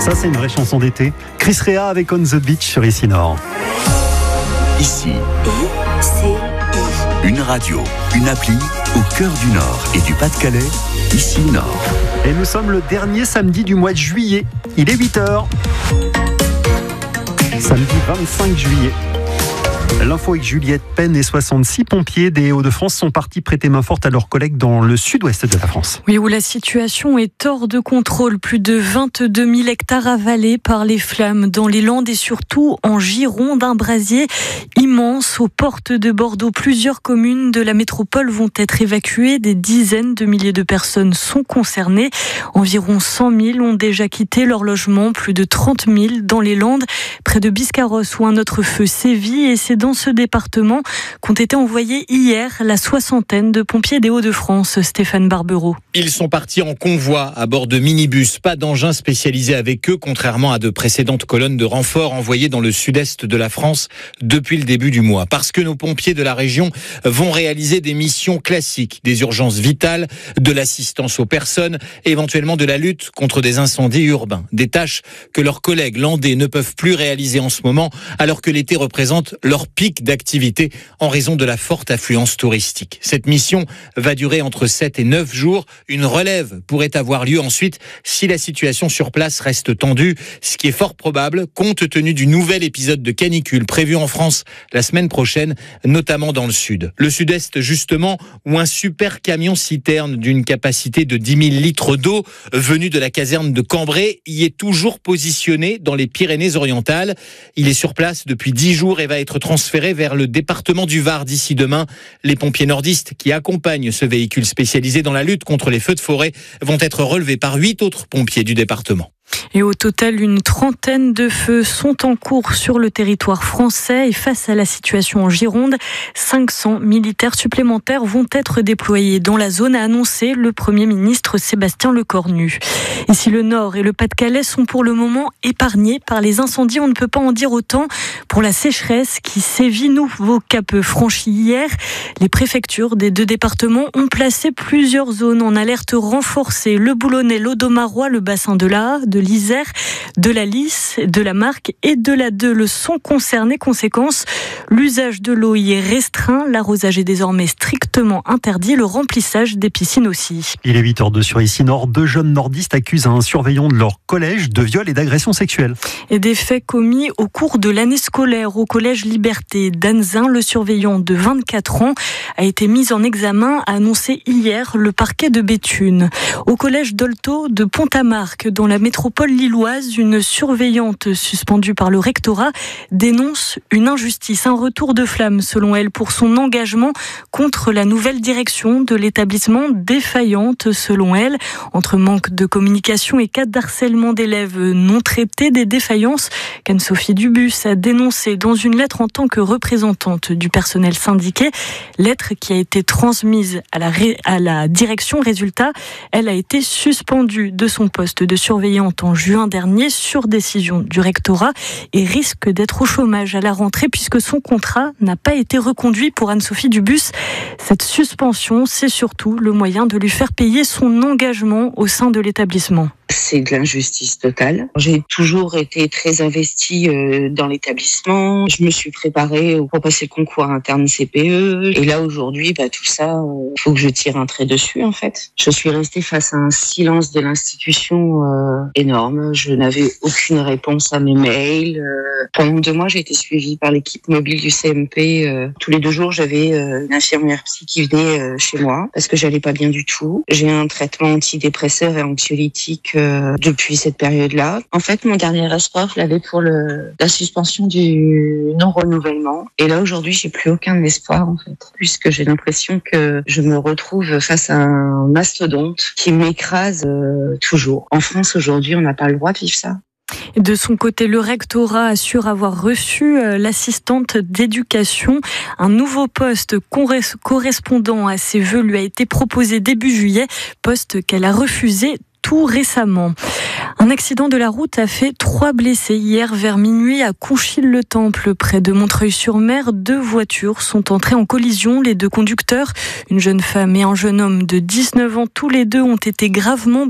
Ça, c'est une vraie chanson d'été. Chris Rea avec On the Beach sur Ici Nord. Ici, une radio, une appli au cœur du Nord et du Pas-de-Calais, Ici Nord. Et nous sommes le dernier samedi du mois de juillet. Il est 8h. Samedi 25 juillet. L'info avec Juliette Penn et 66 pompiers des Hauts-de-France sont partis prêter main forte à leurs collègues dans le sud-ouest de la France. Oui, où la situation est hors de contrôle. Plus de 22 000 hectares avalés par les flammes dans les Landes et surtout en Gironde. Un brasier immense aux portes de Bordeaux. Plusieurs communes de la métropole vont être évacuées. Des dizaines de milliers de personnes sont concernées. Environ 100 000 ont déjà quitté leur logement. Plus de 30 000 dans les Landes, près de Biscarrosse où un autre feu sévit. Et c'est dans ce département qu'ont été envoyés hier la soixantaine de pompiers des Hauts-de-France. Stéphane Barbereau. Ils sont partis en convoi à bord de minibus. Pas d'engins spécialisés avec eux, contrairement à de précédentes colonnes de renforts envoyées dans le sud-est de la France depuis le début du mois. Parce que nos pompiers de la région vont réaliser des missions classiques, des urgences vitales, de l'assistance aux personnes, éventuellement de la lutte contre des incendies urbains. Des tâches que leurs collègues landais ne peuvent plus réaliser en ce moment, alors que l'été représente leur pic d'activité en raison de la forte affluence touristique. Cette mission va durer entre 7 et 9 jours. Une relève pourrait avoir lieu ensuite si la situation sur place reste tendue, ce qui est fort probable compte tenu du nouvel épisode de canicule prévu en France la semaine prochaine, notamment dans le sud. Le sud-est justement, où un super camion citerne d'une capacité de 10 000 litres d'eau venu de la caserne de Cambrai y est toujours positionné dans les Pyrénées-Orientales. Il est sur place depuis 10 jours et va être transféré vers le département du Var d'ici demain. Les pompiers nordistes qui accompagnent ce véhicule spécialisé dans la lutte contre les feux de forêt vont être relevés par 8 autres pompiers du département. Et au total, une trentaine de feux sont en cours sur le territoire français. Et face à la situation en Gironde, 500 militaires supplémentaires vont être déployés dans la zone, a annoncé le Premier ministre Sébastien Lecornu. Et si le Nord et le Pas-de-Calais sont pour le moment épargnés par les incendies, on ne peut pas en dire autant pour la sécheresse qui sévit. Nouveau cap franchi hier. Les préfectures des deux départements ont placé plusieurs zones en alerte renforcée. Le Boulonnais, l'Audomarois, le bassin de l'Aa, de l'Isère, de la Lys, de la Marque et de la Deule sont concernés. Conséquence, l'usage de l'eau y est restreint. L'arrosage est désormais strictement interdit. Le remplissage des piscines aussi. Il est 8h02 sur Ici Nord. 2 jeunes nordistes accusent un surveillant de leur collège de viol et d'agression sexuelle. Et des faits commis au cours de l'année scolaire au collège Liberté d'Anzin. Le surveillant de 24 ans a été mis en examen, a annoncé hier le parquet de Béthune. Au collège Dolto de Pont-à-Marc, dans la métropole lilloise, une surveillante suspendue par le rectorat dénonce une injustice, un retour de flamme selon elle pour son engagement contre la nouvelle direction de l'établissement, défaillante selon elle, entre manque de communication et cas d'harcèlement d'élèves non traités, des défaillances qu'Anne-Sophie Dubus a dénoncées dans une lettre en tant que représentante du personnel syndiqué, lettre qui a été transmise à la direction. Résultat, elle a été suspendue de son poste de surveillante en juin dernier sur décision du rectorat et risque d'être au chômage à la rentrée puisque son contrat n'a pas été reconduit pour Anne-Sophie Dubus. Cette suspension, c'est surtout le moyen de lui faire payer son engagement au sein de l'établissement. C'est de l'injustice totale. J'ai toujours été très investie dans l'établissement. Je me suis préparée pour passer le concours interne CPE. Et là, aujourd'hui, tout ça, il faut que je tire un trait dessus, en fait. Je suis restée face à un silence de l'institution énorme. Je n'avais aucune réponse à mes mails. Pendant 2 mois, j'ai été suivie par l'équipe mobile du CMP. Tous les 2 jours, j'avais une infirmière psy qui venait chez moi parce que j'allais pas bien du tout. J'ai un traitement antidépresseur et anxiolytique depuis cette période-là. En fait, mon dernier espoir, je l'avais pour la suspension du non-renouvellement. Et là, aujourd'hui, j'ai plus aucun espoir, en fait, puisque j'ai l'impression que je me retrouve face à un mastodonte qui m'écrase toujours. En France, aujourd'hui, on n'a pas le droit de vivre ça. De son côté, le rectorat assure avoir reçu l'assistante d'éducation. Un nouveau poste correspondant à ses vœux lui a été proposé début juillet, poste qu'elle a refusé tout récemment. Un accident de la route a fait 3 blessés hier vers minuit à Conchil-le-Temple, près de Montreuil-sur-Mer. 2 voitures sont entrées en collision. Les 2 conducteurs, une jeune femme et un jeune homme de 19 ans, tous les 2 ont été gravement